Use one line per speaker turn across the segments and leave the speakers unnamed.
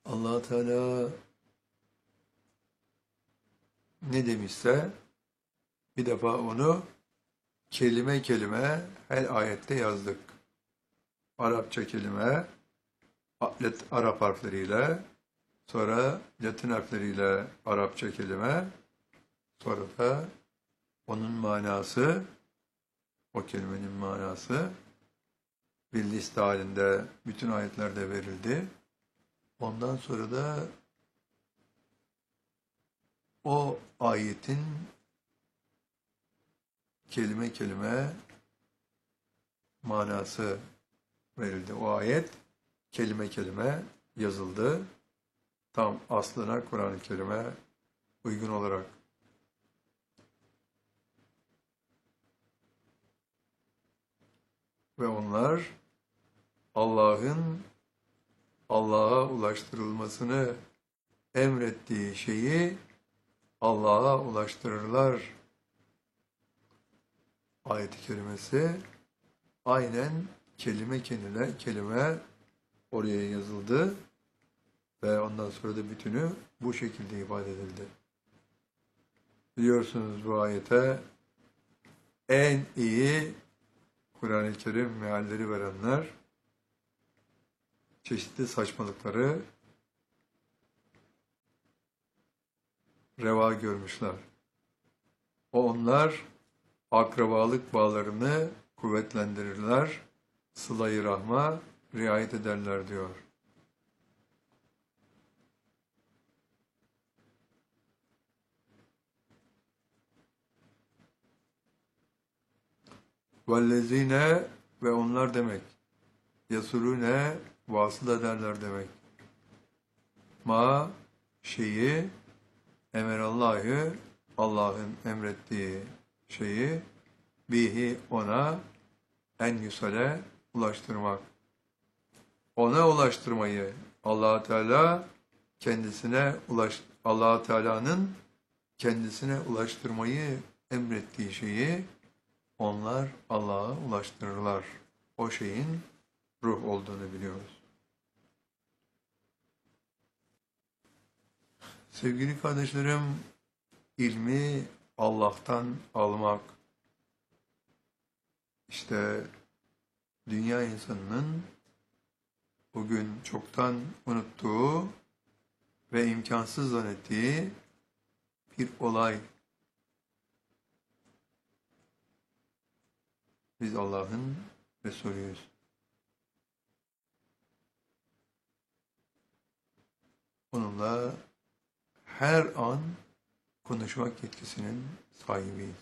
Allah Teala ne demişse bir defa onu kelime kelime her ayette yazdık. Arapça kelime, Arap harfleriyle, sonra Latin harfleriyle Arapça kelime, sonra da onun manası, o kelimenin manası bir liste halinde bütün ayetlerde verildi. Ondan sonra da o ayetin kelime kelime manası verildi. O ayet kelime kelime yazıldı. Tam aslına Kur'an-ı Kerim'e uygun olarak. Ve onlar Allah'a ulaştırılmasını emrettiği şeyi Allah'a ulaştırırlar. Ayet-i kerimesi aynen kelime kelime oraya yazıldı ve ondan sonra da bütünü bu şekilde ifade edildi. Biliyorsunuz bu ayete en iyi Kur'an-ı Kerim mealleri verenler çeşitli saçmalıkları reva görmüşler. Onlar akrabalık bağlarını kuvvetlendirirler, sıla-i rahma riayet ederler diyor. Vellezine ve onlar demek. Yasurune vasıl ederler demek. Ma şeyi emerallahü Allah'ın emrettiği şeyi bihi ona en yusale ulaştırmak. Ona ulaştırmayı Allah Teala Allah Teala'nın kendisine ulaştırmayı emrettiği şeyi onlar Allah'a ulaştırırlar. O şeyin ruh olduğunu biliyoruz. Sevgili kardeşlerim, ilmi Allah'tan almak, işte dünya insanının bugün çoktan unuttuğu ve imkansız zannettiği bir olay. Biz Allah'ın Resulüyüz. Onunla her an konuşmak yetkisinin sahibiyiz.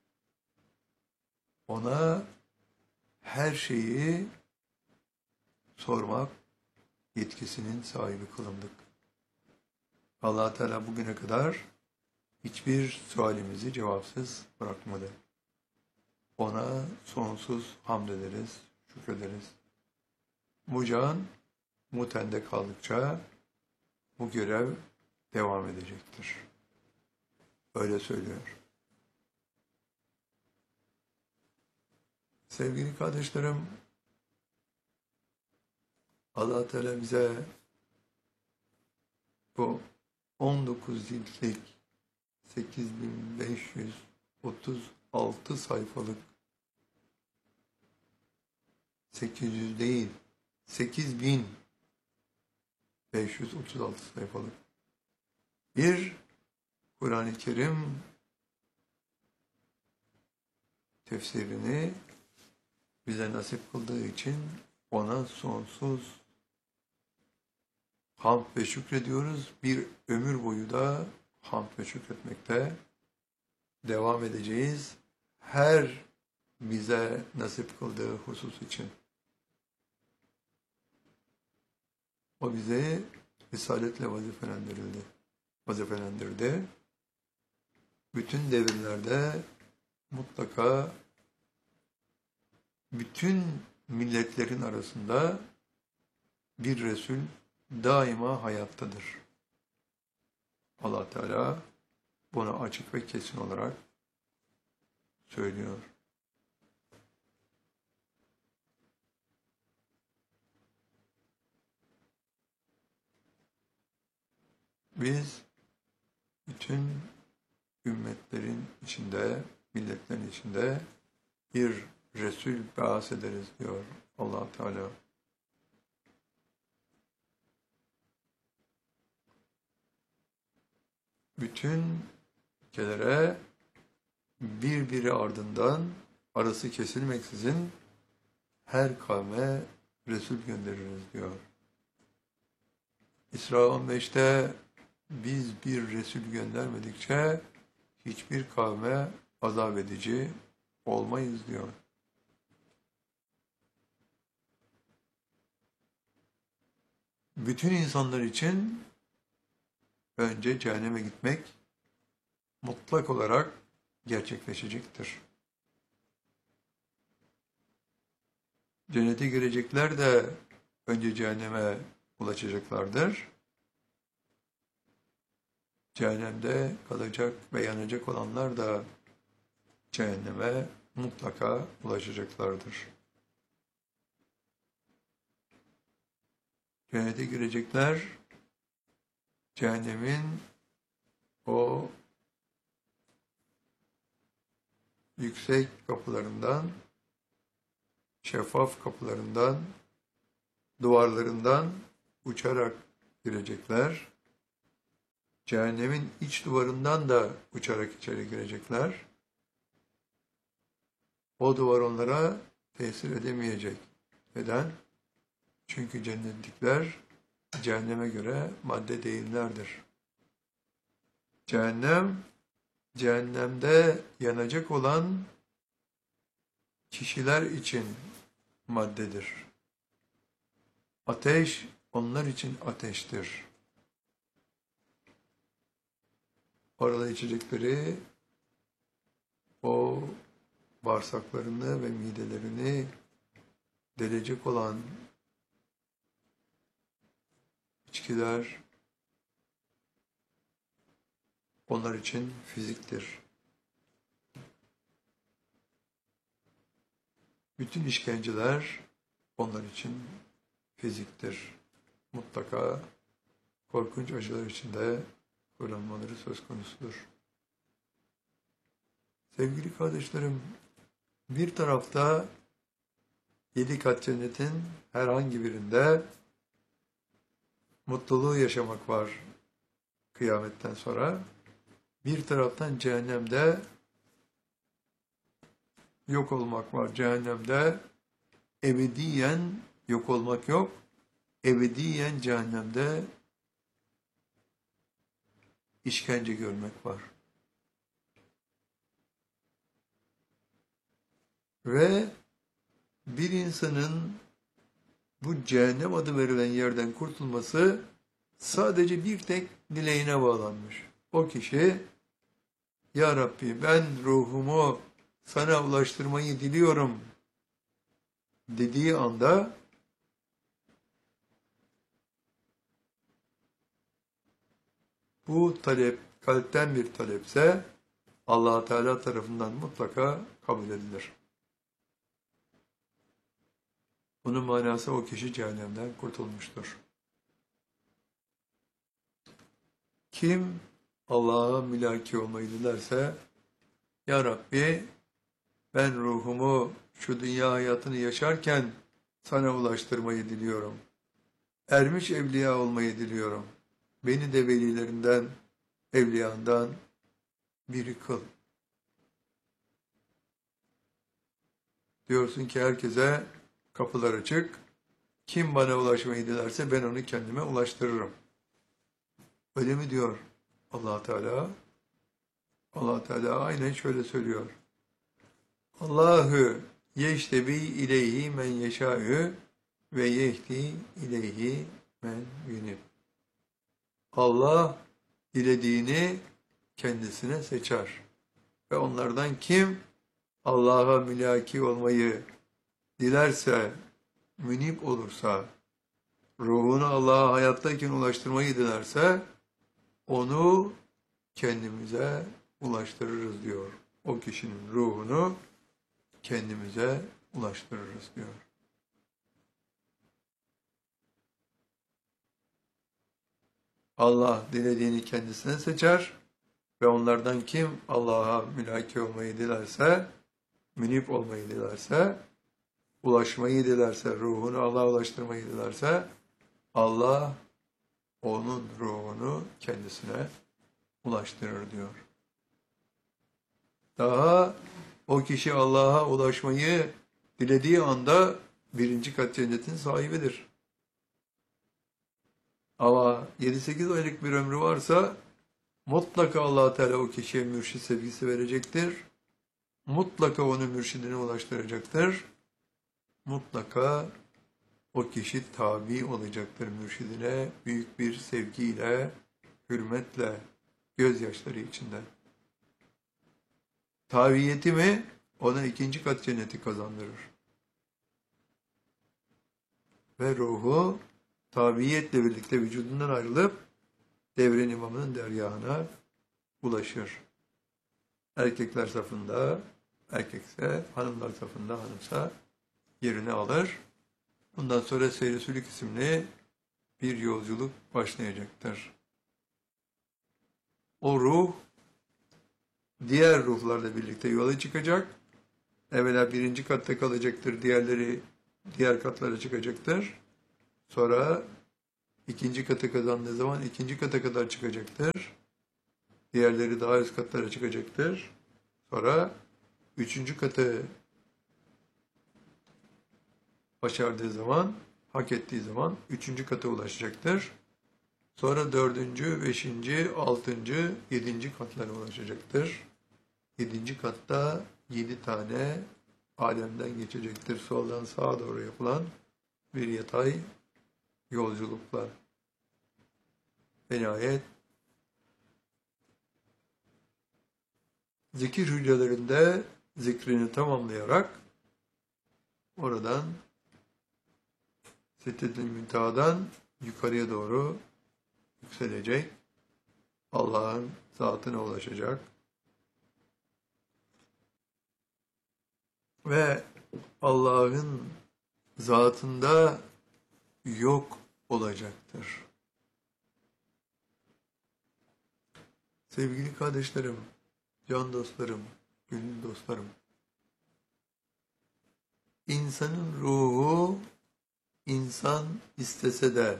Ona her şeyi sormak yetkisinin sahibi kılındık. Allah Teala bugüne kadar hiçbir sualimizi cevapsız bırakmadı. Ona sonsuz hamd ederiz, şükrederiz. Bu can bu tende kaldıkça bu görev devam edecektir. Öyle söylüyor. Sevgili kardeşlerim, Allah Teala bize bu 19 ciltlik 8536 sayfalık 800 değil 8536 sayfalık bir Kur'an-ı Kerim tefsirini bize nasip kıldığı için ona sonsuz hamd ve şükrediyoruz. Bir ömür boyu da hamd ve şükretmekte devam edeceğiz. Her bize nasip kıldığı husus için. O bize risaletle vazifelendirdi. Bütün devirlerde mutlaka bütün milletlerin arasında bir Resul daima hayattadır. Allah Teala bunu açık ve kesin olarak söylüyor. Biz bütün ümmetlerin içinde, milletlerin içinde bir Resul bâs ederiz diyor Allah Teala. Bütün ülkelere birbiri ardından arası kesilmeksizin her kavme Resul göndeririz diyor. İsra 15'te biz bir Resul göndermedikçe hiçbir kavme azap edici olmayız diyor. Bütün insanlar için önce cehenneme gitmek mutlak olarak gerçekleşecektir. Cennete girecekler de önce cehenneme ulaşacaklardır. Cehennemde kalacak ve yanacak olanlar da cehenneme mutlaka ulaşacaklardır. Cennete girecekler, cehennemin o yüksek kapılarından, şeffaf kapılarından, duvarlarından uçarak girecekler. Cehennemin iç duvarından da uçarak içeri girecekler. O duvar onlara tesir edemeyecek. Neden? Çünkü cennetlikler cehenneme göre madde değillerdir. Cehennemde yanacak olan kişiler için maddedir. Ateş onlar için ateştir. Orada içecekleri o bağırsaklarını ve midelerini delecek olan içkiler onlar için fiziktir. Bütün işkenceler onlar için fiziktir. Mutlaka korkunç acılar içinde kullanmaları söz konusudur. Sevgili kardeşlerim, bir tarafta 7 kat cennetin herhangi birinde mutluluğu yaşamak var kıyametten sonra. Bir taraftan cehennemde yok olmak var. Cehennemde ebediyen yok olmak yok. Ebediyen cehennemde işkence görmek var. Ve bir insanın bu cehennem adı verilen yerden kurtulması sadece bir tek dileğine bağlanmış. O kişi, Ya Rabbi ben ruhumu sana ulaştırmayı diliyorum dediği anda bu talep kalpten bir talepse Allah Teala tarafından mutlaka kabul edilir. Bunun manası o kişi cehennemden kurtulmuştur. Kim Allah'a mülaki olmayı dilerse, Ya Rabbi ben ruhumu şu dünya hayatını yaşarken sana ulaştırmayı diliyorum. Ermiş evliya olmayı diliyorum. Beni de velilerinden, evliyandan biri kıl. Diyorsun ki herkese kapılar açık. Kim bana ulaşmayı dilerse ben onu kendime ulaştırırım. Öyle mi diyor Allah Teala? Allah Teala aynen şöyle söylüyor. Allahu yeştebi ileyhi men yeşâ'ü ve yehdi ileyhi men yunib. Allah dilediğini kendisine seçer. Ve onlardan kim Allah'a mülaki olmayı dilerse, münib olursa, ruhunu Allah'a hayattayken ulaştırmayı dilerse, onu kendimize ulaştırırız diyor. O kişinin ruhunu kendimize ulaştırırız diyor. Allah dilediğini kendisine seçer ve onlardan kim Allah'a mülaki olmayı dilerse, münip olmayı dilerse, ulaşmayı dilerse, ruhunu Allah'a ulaştırmayı dilerse, Allah onun ruhunu kendisine ulaştırır diyor. Daha o kişi Allah'a ulaşmayı dilediği anda birinci kat cennetin sahibidir. Ama 7-8 aylık bir ömrü varsa mutlaka Allah Teala o kişiye mürşid sevgisi verecektir. Mutlaka onu mürşidine ulaştıracaktır. Mutlaka o kişi tabi olacaktır mürşidine büyük bir sevgiyle, hürmetle, gözyaşları içinde. Tabiyeti mi ona ikinci kat cenneti kazandırır. Ve ruhu tabiiyetle birlikte vücudundan ayrılıp devrin imamının dergahına ulaşır. Erkekler safında erkekse, hanımlar safında hanımsa yerini alır. Bundan sonra Seyr-i Sülük isimli bir yolculuk başlayacaktır. O ruh diğer ruhlarla birlikte yola çıkacak. Evvela birinci katta kalacaktır, diğerleri diğer katlara çıkacaktır. Sonra ikinci kata kazandığı zaman ikinci kata kadar çıkacaktır. Diğerleri daha üst katlara çıkacaktır. Sonra üçüncü katı başardığı zaman, hak ettiği zaman üçüncü kata ulaşacaktır. Sonra dördüncü, beşinci, altıncı, yedinci katlara ulaşacaktır. Yedinci katta 7 tane alemden geçecektir. Soldan sağa doğru yapılan bir yatay yolculuklar. Ve nihayet zikir hücrelerinde zikrini tamamlayarak oradan Siddetül Münteha'dan yukarıya doğru yükselecek. Allah'ın zatına ulaşacak. Ve Allah'ın zatında yok olacaktır. Sevgili kardeşlerim, can dostlarım, gönül dostlarım, insanın ruhu insan istese de,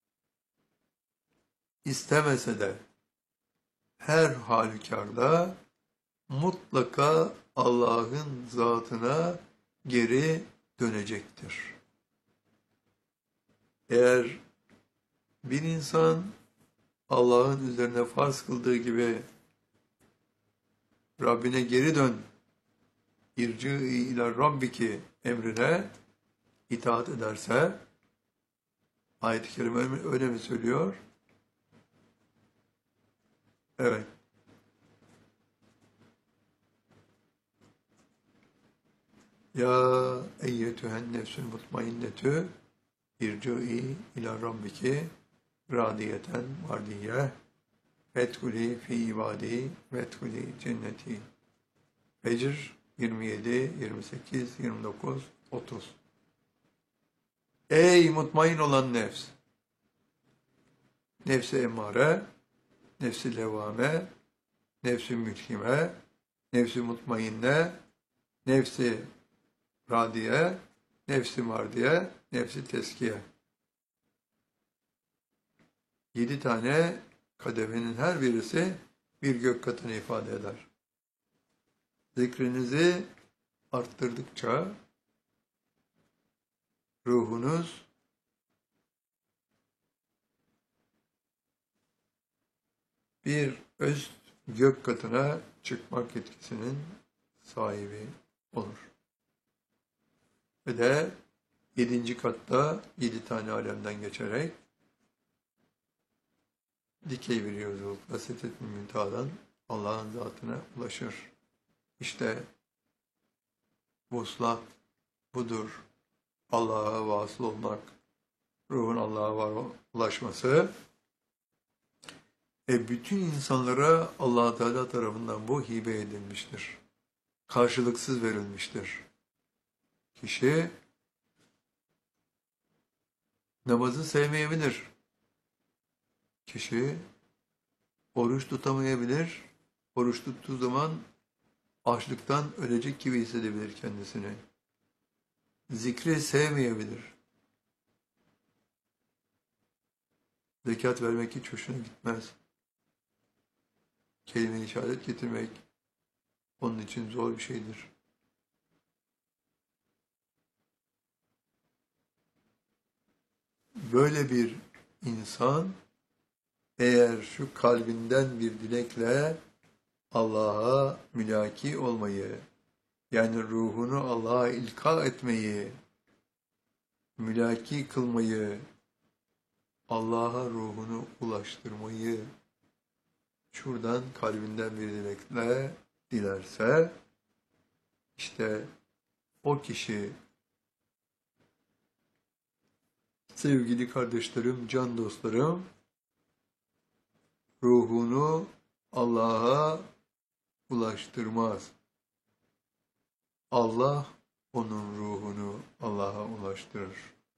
istemese de her halükarda mutlaka Allah'ın zatına geri dönecektir. Eğer bir insan Allah'ın üzerine farz kıldığı gibi Rabbine geri dön, irci ila rabbiki emrine itaat ederse, ayet-i kerime öyle mi söylüyor? Evet. Ya eyyetühen nefsül mutmainnetü irci'i ila rabbiki radiyeten mardiyye fethuli fi ibadi fethuli cenneti. Fecr 27, 28, 29, 30. Ey mutmain olan nefs! Nefsi emmare, nefsi levvame, nefsi mülhime, nefsi mutmainne, nefsi radiye, nefsi mardiye, nefsi teskiye. 7 tane kademenin her birisi bir gök katını ifade eder. Zikrinizi arttırdıkça ruhunuz bir üst gök katına çıkmak yetkisinin sahibi olur. Ve de 7. katta 7 tane alemden geçerek dikey bir yolculukla Siddetül Münteha'dan Allah'ın zatına ulaşır. İşte vuslat budur. Allah'a vasıl olmak, ruhun Allah'a ulaşması. Bütün insanlara Allah Teala tarafından bu hibe edilmiştir. Karşılıksız verilmiştir. Kişi namazı sevmeyebilir. Kişi oruç tutamayabilir. Oruç tuttuğu zaman açlıktan ölecek gibi hissedebilir kendisini. Zikri sevmeyebilir. Zekat vermek hiç hoşuna gitmez. Kelime-i şehadet getirmek onun için zor bir şeydir. Böyle bir insan eğer şu kalbinden bir dilekle Allah'a mülaki olmayı, yani ruhunu Allah'a ilka etmeyi, mülaki kılmayı, Allah'a ruhunu ulaştırmayı şuradan kalbinden bir dilekle dilerse, işte o kişi, sevgili kardeşlerim, can dostlarım, ruhunu Allah'a ulaştırmaz. Allah onun ruhunu Allah'a ulaştırır.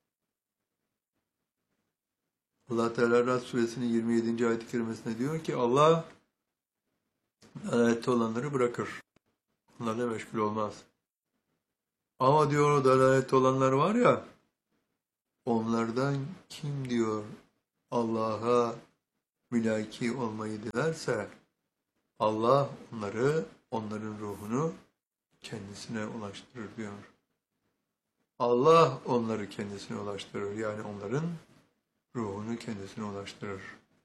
Allah Teala Rad suresinin 27. ayet-i kerimesinde diyor ki Allah dalalette olanları bırakır. Onlarla meşgul olmaz. Ama diyor o dalalette olanlar var ya, onlardan kim diyor Allah'a mülaki olmayı dilerse Allah onların ruhunu kendisine ulaştırır diyor. Allah onları kendisine ulaştırır. Yani onların ruhunu kendisine ulaştırır.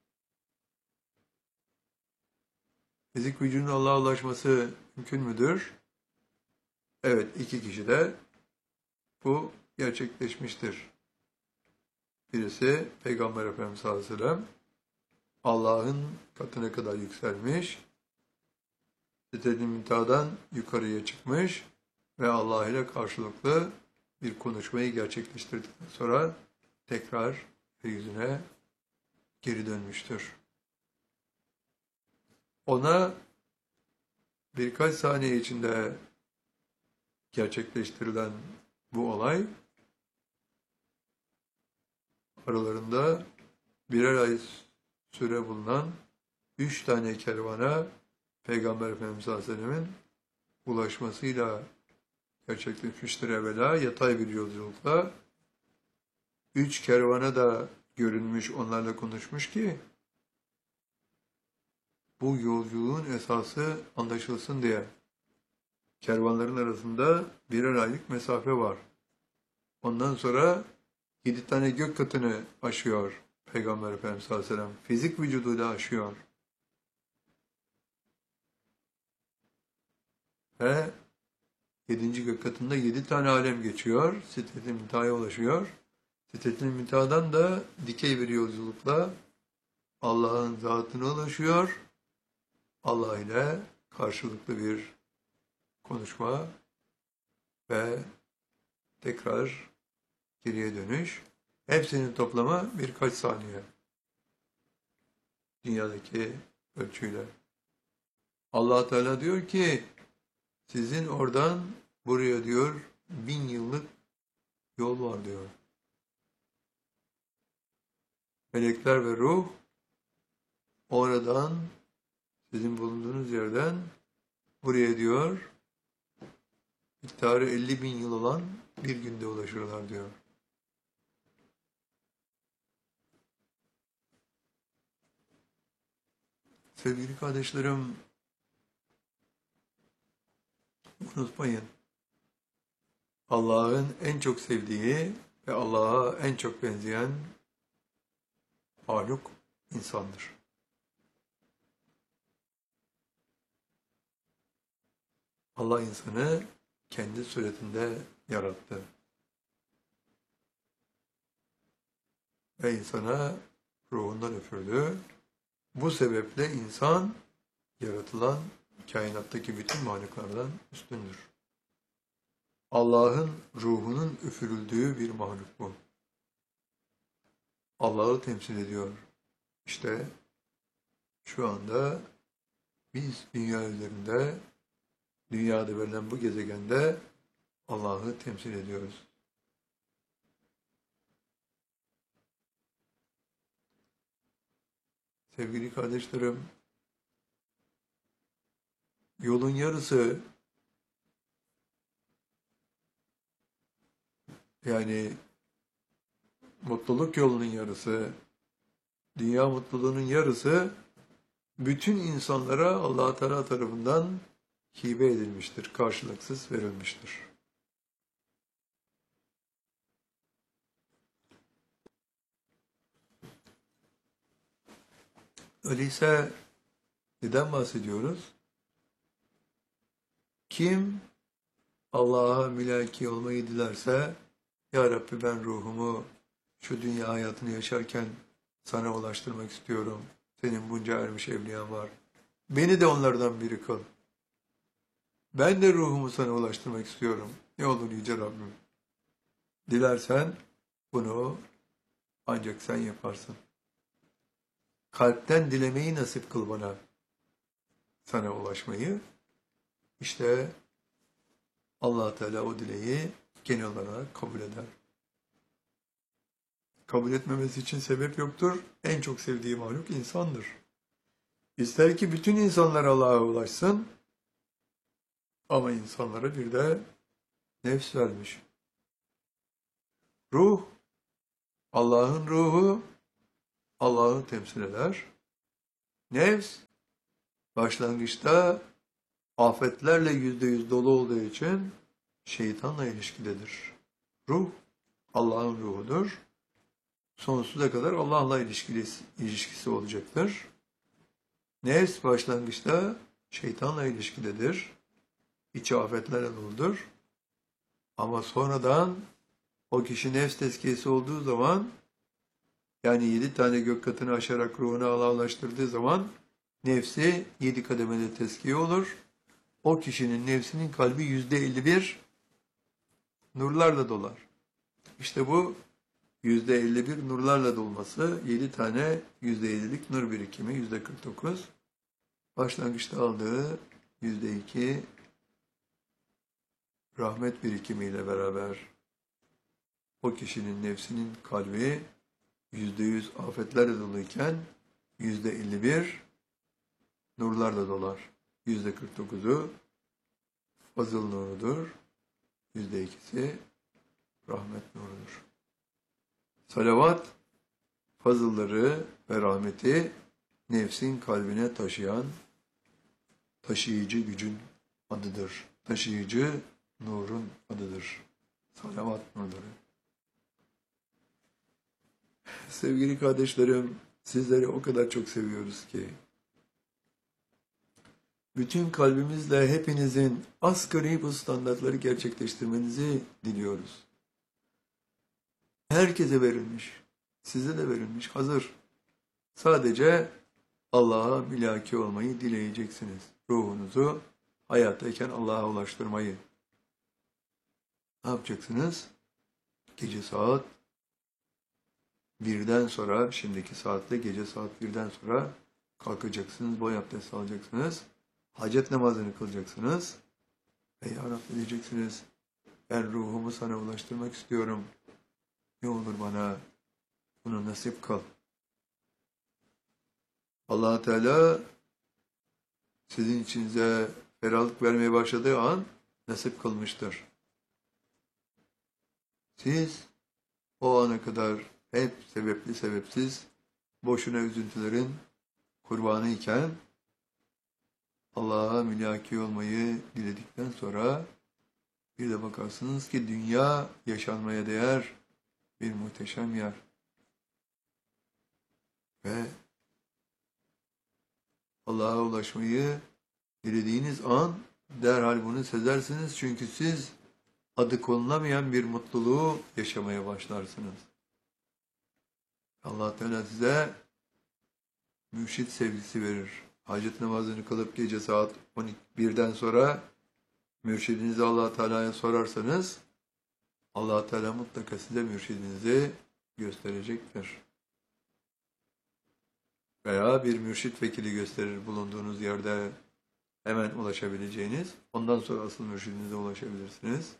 Fizik vücudun Allah'a ulaşması mümkün müdür? Evet, iki kişi de bu gerçekleşmiştir. Birisi Peygamber Efendimiz sallallahu aleyhi ve sellem Allah'ın katına kadar yükselmiş, Sidret-i Münteha'dan yukarıya çıkmış ve Allah ile karşılıklı bir konuşmayı gerçekleştirdikten sonra tekrar yeryüzüne geri dönmüştür. Ona birkaç saniye içinde gerçekleştirilen bu olay aralarında birer ay süre bulunan 3 tane kervana Peygamber Efendimiz sallallahu aleyhi ve sellem'in ulaşmasıyla gerçekleşmiştir evvela yatay bir yolculukla. 3 kervana da görünmüş, onlarla konuşmuş ki bu yolculuğun esası anlaşılsın diye. Kervanların arasında birer aylık mesafe var. Ondan sonra 7 tane gök katını aşıyor Peygamber Efendimiz sallallahu aleyhi ve sellem. Fizik vücuduyla aşıyor. Ve 7. gök katında 7 tane alem geçiyor. Sidret-i Münteha'ya ulaşıyor. Sidret-i Münteha'dan da dikey bir yolculukla Allah'ın zatına ulaşıyor. Allah ile karşılıklı bir konuşma ve tekrar geriye dönüş. Hepsinin toplamı birkaç saniye. Dünyadaki ölçüyle. Allah Teala diyor ki sizin oradan buraya diyor 1000 yıllık yol var diyor. Melekler ve ruh oradan sizin bulunduğunuz yerden buraya diyor miktarı 50.000 yıl olan bir günde ulaşırlar diyor. Sevgili kardeşlerim, unutmayın. Allah'ın en çok sevdiği ve Allah'a en çok benzeyen mahluk insandır. Allah insanı kendi suretinde yarattı. Ve insana ruhundan üfürdü. Bu sebeple insan yaratılan kainattaki bütün mahluklardan üstündür. Allah'ın ruhunun üfürüldüğü bir mahluk bu. Allah'ı temsil ediyor. İşte şu anda biz dünya üzerinde, dünyada verilen bu gezegende Allah'ı temsil ediyoruz. Sevgili kardeşlerim, yolun yarısı, yani mutluluk yolunun yarısı, dünya mutluluğunun yarısı bütün insanlara Allah Teala tarafından hibe edilmiştir, karşılıksız verilmiştir. Öyleyse neden bahsediyoruz? Kim Allah'a mülaki olmayı dilerse, Ya Rabbi ben ruhumu şu dünya hayatını yaşarken sana ulaştırmak istiyorum. Senin bunca ermiş evliyan var. Beni de onlardan biri kıl. Ben de ruhumu sana ulaştırmak istiyorum. Ne olur Yüce Rabbim. Dilersen bunu ancak sen yaparsın. Kalpten dilemeyi nasip kıl bana. Sana ulaşmayı. İşte Allah Teala o dileği genel olarak kabul eder. Kabul etmemesi için sebep yoktur. En çok sevdiği mahluk insandır. İster ki bütün insanlar Allah'a ulaşsın ama insanlara bir de nefs vermiş. Ruh, Allah'ın ruhu Allah'ı temsil eder. Nefs, başlangıçta afetlerle %100 dolu olduğu için şeytanla ilişkidedir. Ruh, Allah'ın ruhudur. Sonsuza kadar Allah'la ilişkisi olacaktır. Nefs başlangıçta şeytanla ilişkidedir. İçi afetlerle doludur. Ama sonradan o kişi nefs tezkiyesi olduğu zaman, yani 7 tane gök katını aşarak ruhunu Allah'a ulaştırdığı zaman nefsi 7 kademede tezkiye olur. O kişinin nefsinin kalbi %51 nurlarla dolar. İşte bu %51 nurlarla dolması, 7 tane %7'lik nur birikimi, %49. Başlangıçta aldığı %2 rahmet birikimiyle beraber o kişinin nefsinin kalbi %100 afetlerle doluyken %51 nurlarla dolar. %49'u fazıl nurudur. %2'si rahmet nurudur. Salavat, fazılları ve rahmeti nefsin kalbine taşıyan taşıyıcı gücün adıdır. Taşıyıcı nurun adıdır. Salavat nurları. Sevgili kardeşlerim, sizleri o kadar çok seviyoruz ki, bütün kalbimizle hepinizin asgari bu standartları gerçekleştirmenizi diliyoruz. Herkese verilmiş, size de verilmiş, hazır. Sadece Allah'a mülaki olmayı dileyeceksiniz. Ruhunuzu hayattayken Allah'a ulaştırmayı. Ne yapacaksınız? Gece saat 1'den sonra, şimdiki saatle gece saat 1'den sonra kalkacaksınız, boy abdesti alacaksınız, hacet namazını kılacaksınız ve Ya Rabbi diyeceksiniz, ben ruhumu sana ulaştırmak istiyorum. Ne olur bana bunu nasip kıl. Allah Teala sizin içinize ferahlık vermeye başladığı an nasip kılmıştır. Siz o ana kadar hep sebepli sebepsiz boşuna üzüntülerin kurbanı iken Allah'a mülaki olmayı diledikten sonra bir de bakarsınız ki dünya yaşanmaya değer bir muhteşem yer. Ve Allah'a ulaşmayı dilediğiniz an derhal bunu sezersiniz. Çünkü siz adı konulamayan bir mutluluğu yaşamaya başlarsınız. Allah Teala size mürşit sevgisi verir. Hacet namazını kılıp gece saat 1'den sonra mürşidinizi Allah Teala'ya sorarsanız Allah Teala mutlaka size mürşidinizi gösterecektir. Veya bir mürşit vekili gösterir bulunduğunuz yerde hemen ulaşabileceğiniz. Ondan sonra asıl mürşidinize ulaşabilirsiniz.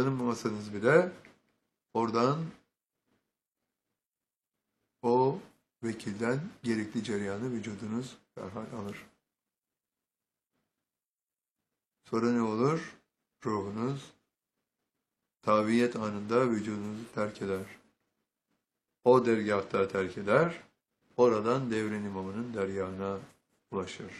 Başaramasanız bile oradan o vekilden gerekli cereyanı vücudunuz derhal alır. Sonra ne olur? Ruhunuz tabiyet anında vücudunuzu terk eder. O dergâhta terk eder, oradan devrin imamının dergâhına ulaşır.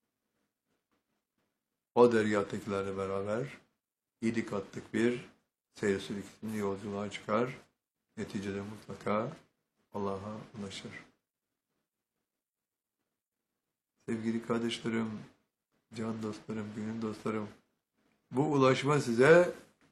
O dergâhtakilerle beraber 7 katlık bir seyir sülükünün yolculuğa çıkar. Neticede mutlaka Allah'a ulaşır. Sevgili kardeşlerim, can dostlarım, gönül dostlarım, bu ulaşma size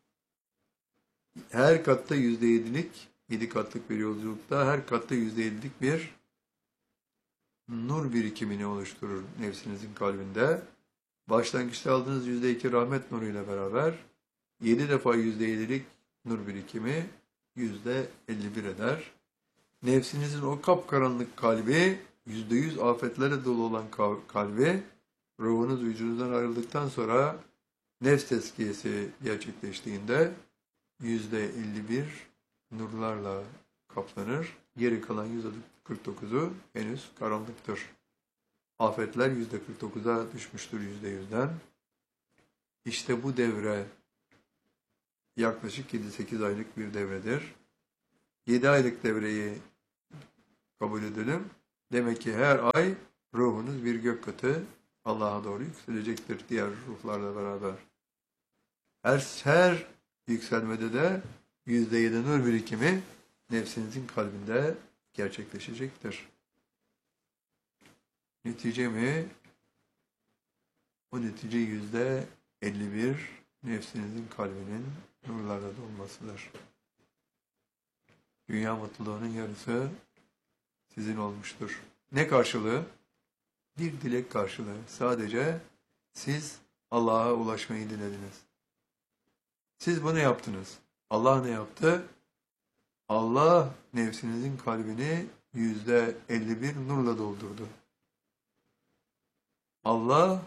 her katta %7'lik, 7 katlık bir yolculukta her katta %7'lik bir nur birikimini oluşturur nefsinizin kalbinde. Başlangıçta aldığınız %2 rahmet nuruyla beraber 7 defa %7'lik nur birikimi %51 eder. Nefsinizin o kapkaranlık kalbi, %100 afetlere dolu olan kalbi, ruhunuz vücudunuzdan ayrıldıktan sonra nefs tezkiyesi gerçekleştiğinde %51 nurlarla kaplanır. Geri kalan %49'u henüz karanlıktır. Afetler %49'a düşmüştür %100'den. İşte bu devre yaklaşık 7-8 aylık bir devredir. 7 aylık devreyi kabul edelim. Demek ki her ay ruhunuz bir gök katı Allah'a doğru yükselecektir diğer ruhlarla beraber. Her yükselmede de %7 nur birikimi nefsinizin kalbinde gerçekleşecektir. Netice mi? O netice %51 nefsinizin kalbinin nurlarla dolmasıdır. Dünya mutluluğunun yarısı sizin olmuştur. Ne karşılığı? Bir dilek karşılığı. Sadece siz Allah'a ulaşmayı dilediniz. Siz bunu yaptınız. Allah ne yaptı? Allah nefsinizin kalbini %51 nurla doldurdu. Allah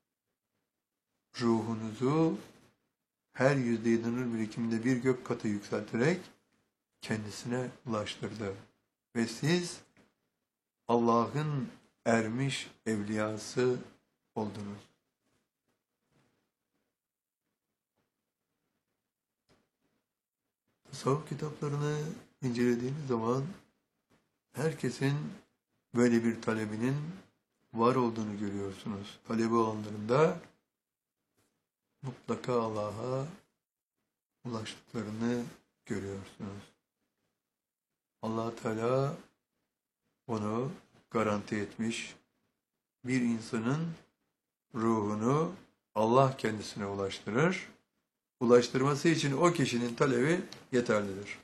ruhunuzu her %7 nur birikiminde bir gök katı yükselterek kendisine ulaştırdı. Ve siz Allah'ın ermiş evliyası oldunuz. Tasavvuf kitaplarını incelediğiniz zaman herkesin böyle bir talebinin var olduğunu görüyorsunuz. Talebi olanlarında mutlaka Allah'a ulaştıklarını görüyorsunuz. Allah Teala onu garanti etmiş. Bir insanın ruhunu Allah kendisine ulaştırır. Ulaştırması için o kişinin talebi yeterlidir.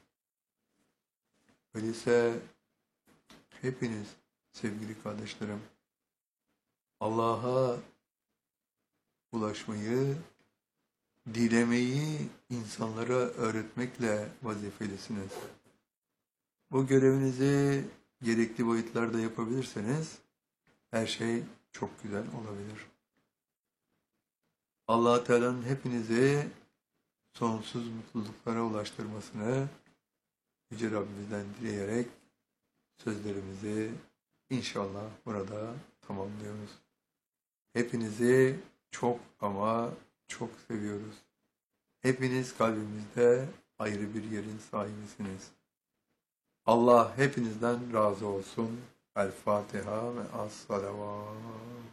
Öyleyse hepiniz sevgili kardeşlerim Allah'a ulaşmayı, dilemeyi insanlara öğretmekle vazifelisiniz. Bu görevinizi gerekli boyutlarda yapabilirseniz her şey çok güzel olabilir. Allah Teala'nın hepinizi sonsuz mutluluklara ulaştırmasını Yüce Rabbimizden dileyerek sözlerimizi inşallah burada tamamlıyoruz. Hepinizi çok ama çok seviyoruz. Hepiniz kalbimizde ayrı bir yerin sahibisiniz. Allah hepinizden razı olsun. El Fatiha ve as-salavat.